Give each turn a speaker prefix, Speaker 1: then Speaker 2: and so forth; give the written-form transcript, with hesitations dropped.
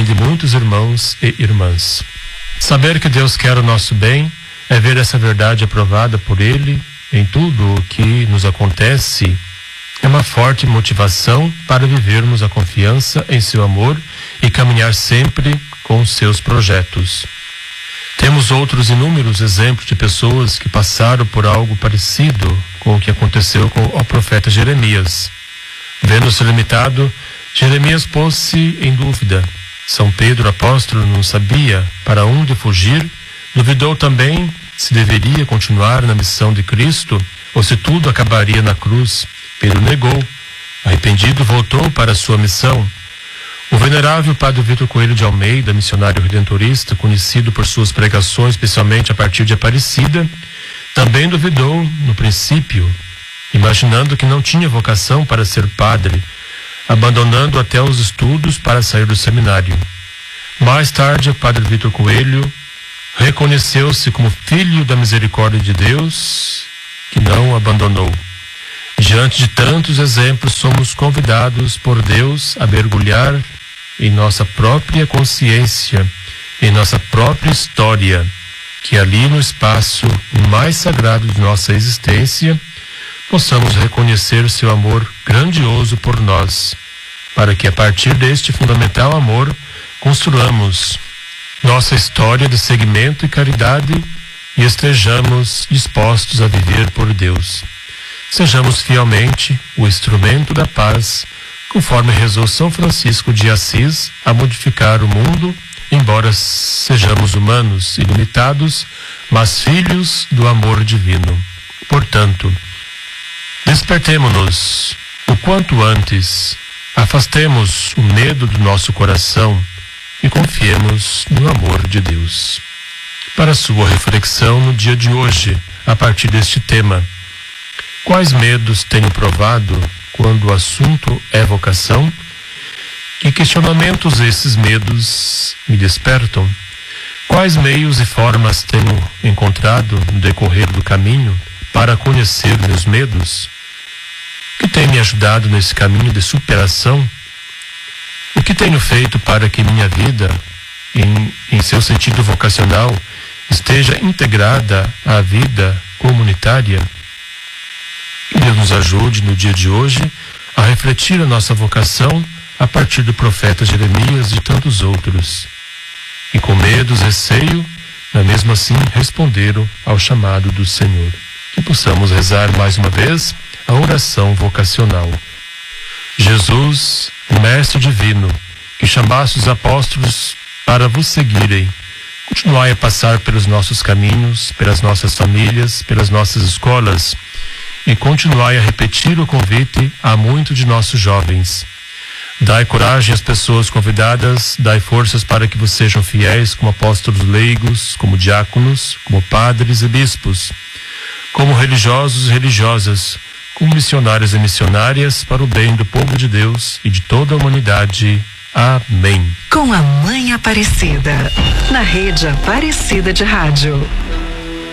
Speaker 1: de muitos irmãos e irmãs. Saber que Deus quer o nosso bem é ver essa verdade aprovada por Ele em tudo o que nos acontece. É uma forte motivação para vivermos a confiança em seu amor e caminhar sempre com os seus projetos. Temos outros inúmeros exemplos de pessoas que passaram por algo parecido com o que aconteceu com o profeta Jeremias. Vendo-se limitado, Jeremias pôs-se em dúvida. São Pedro, apóstolo, não sabia para onde fugir, duvidou também se deveria continuar na missão de Cristo ou se tudo acabaria na cruz. Pedro negou. Arrependido, voltou para a sua missão. O venerável Padre Vitor Coelho de Almeida, missionário redentorista, conhecido por suas pregações, especialmente a partir de Aparecida, também duvidou no princípio, imaginando que não tinha vocação para ser padre, abandonando até os estudos para sair do seminário. Mais tarde, o Padre Vitor Coelho reconheceu-se como filho da misericórdia de Deus, que não o abandonou. Diante de tantos exemplos, somos convidados por Deus a mergulhar em nossa própria consciência, em nossa própria história, que ali no espaço mais sagrado de nossa existência, possamos reconhecer seu amor grandioso por nós, para que a partir deste fundamental amor construamos nossa história de seguimento e caridade e estejamos dispostos a viver por Deus. Sejamos fielmente o instrumento da paz, conforme rezou São Francisco de Assis, a modificar o mundo, embora sejamos humanos e limitados, mas filhos do amor divino. Portanto, despertemo-nos o quanto antes, afastemos o medo do nosso coração e confiemos no amor de Deus. Para sua reflexão no dia de hoje, a partir deste tema: quais medos tenho provado quando o assunto é vocação? Que questionamentos esses medos me despertam? Quais meios e formas tenho encontrado no decorrer do caminho para conhecer meus medos? O que tem me ajudado nesse caminho de superação? O que tenho feito para que minha vida, em seu sentido vocacional, esteja integrada à vida comunitária? Que Deus nos ajude no dia de hoje a refletir a nossa vocação a partir do profeta Jeremias e de tantos outros. E com medo, receio, mas mesmo assim responderam ao chamado do Senhor. Que possamos rezar mais uma vez a oração vocacional. Jesus, Mestre Divino, que chamaste os apóstolos para vos seguirem, continuai a passar pelos nossos caminhos, pelas nossas famílias, pelas nossas escolas, e continuai a repetir o convite a muitos de nossos jovens. Dai coragem às pessoas convidadas, dai forças para que vos sejam fiéis como apóstolos leigos, como diáconos, como padres e bispos, como religiosos e religiosas, como missionários e missionárias para o bem do povo de Deus e de toda a humanidade. Amém.
Speaker 2: Com a Mãe Aparecida, na Rede Aparecida de Rádio.